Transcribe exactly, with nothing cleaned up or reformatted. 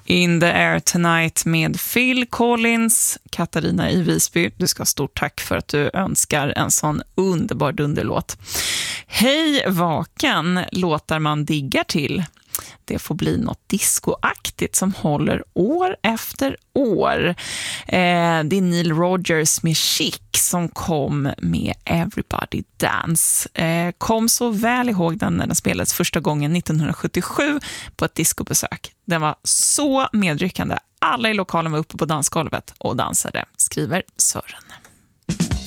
In the Air Tonight med Phil Collins. Katarina i Visby, du ska ha stort tack för att du önskar en sån underbar dunderlåt. Hej vaken, låtar man diggar till. Det får bli något discoaktigt som håller år efter år. Eh, det är Neil Rogers med Chic som kom med Everybody Dance. Eh, kom så väl ihåg den när den spelades första gången nittonhundrasjuttiosju på ett discobesök. Den var så medryckande. Alla i lokalen var uppe på dansgolvet och dansade, skriver Sören.